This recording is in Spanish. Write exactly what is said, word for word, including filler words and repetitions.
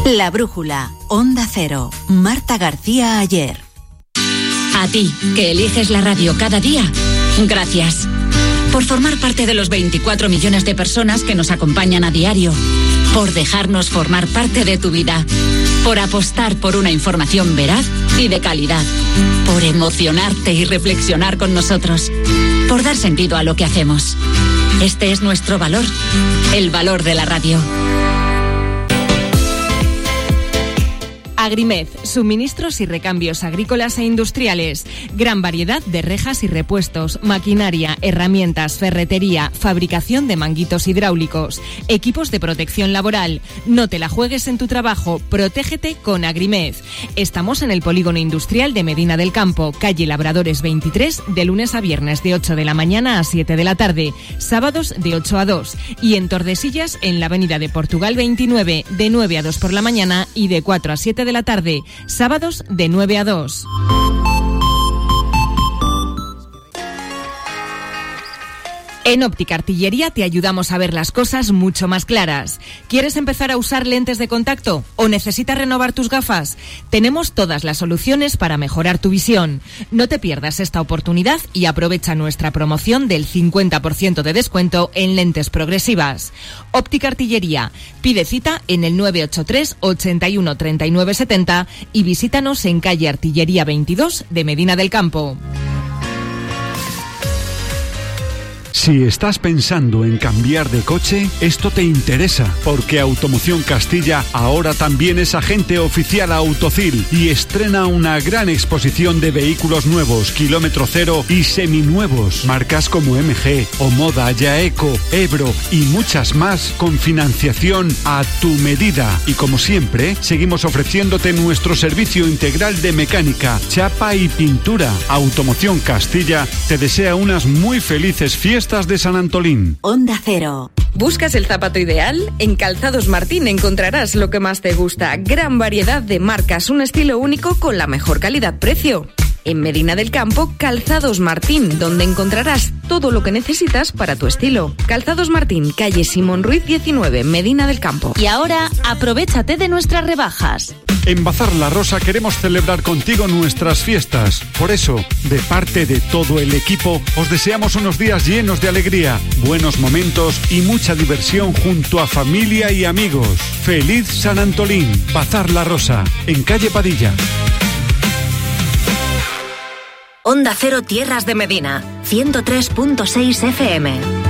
La Brújula, Onda Cero, Marta García Ayer. A ti, que eliges la radio cada día, gracias. Por formar parte de los veinticuatro millones de personas que nos acompañan a diario. Por dejarnos formar parte de tu vida. Por apostar por una información veraz y de calidad. Por emocionarte y reflexionar con nosotros. Por dar sentido a lo que hacemos. Este es nuestro valor, el valor de la radio. Agrimez, suministros y recambios agrícolas e industriales. Gran variedad de rejas y repuestos, maquinaria, herramientas, ferretería, fabricación de manguitos hidráulicos, equipos de protección laboral. No te la juegues en tu trabajo, protégete con Agrimez. Estamos en el polígono industrial de Medina del Campo, calle Labradores veintitrés, de lunes a viernes de ocho de la mañana a siete de la tarde, sábados de ocho a dos. Y en Tordesillas, en la avenida de Portugal veintinueve, de nueve a dos por la mañana y de cuatro a siete de la tarde, sábados de nueve a dos. En Óptica Artillería te ayudamos a ver las cosas mucho más claras. ¿Quieres empezar a usar lentes de contacto o necesitas renovar tus gafas? Tenemos todas las soluciones para mejorar tu visión. No te pierdas esta oportunidad y aprovecha nuestra promoción del cincuenta por ciento de descuento en lentes progresivas. Óptica Artillería. Pide cita en el nueve ocho tres, ochenta y uno, treinta y nueve setenta y visítanos en calle Artillería veintidós de Medina del Campo. Si estás pensando en cambiar de coche, esto te interesa, porque Automoción Castilla ahora también es agente oficial Autocil y estrena una gran exposición de vehículos nuevos, kilómetro cero y seminuevos, marcas como M G, Omoda, Yaeco, Ebro y muchas más con financiación a tu medida. Y como siempre, seguimos ofreciéndote nuestro servicio integral de mecánica, chapa y pintura. Automoción Castilla te desea unas muy felices fiestas de San Antolín. Onda Cero. ¿Buscas el zapato ideal? En Calzados Martín encontrarás lo que más te gusta. Gran variedad de marcas, un estilo único con la mejor calidad-precio. En Medina del Campo, Calzados Martín, donde encontrarás todo lo que necesitas para tu estilo. Calzados Martín, calle Simón Ruiz diecinueve, Medina del Campo. Y ahora, aprovéchate de nuestras rebajas. En Bazar La Rosa queremos celebrar contigo nuestras fiestas. Por eso, de parte de todo el equipo, os deseamos unos días llenos de alegría, buenos momentos y mucha diversión junto a familia y amigos. ¡Feliz San Antolín! Bazar La Rosa, en calle Padilla. Onda Cero Tierras de Medina, ciento tres punto seis F M.